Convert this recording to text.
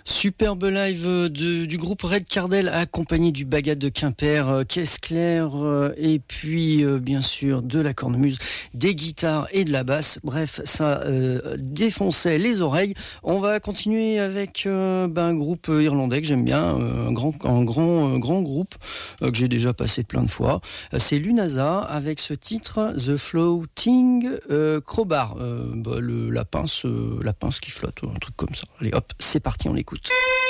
Superbe live du groupe Red Cardel accompagné du Bagat de Quimper, caisse claire et puis bien sûr de la cornemuse, des guitares et de la basse. Bref, ça défonçait les oreilles. On va continuer avec un groupe irlandais que j'aime bien, un grand groupe que j'ai déjà passé plein de fois. C'est Lunasa avec ce titre The Floating Crowbar, la pince qui flotte, un truc comme ça. Allez hop, c'est parti, on l'écoute.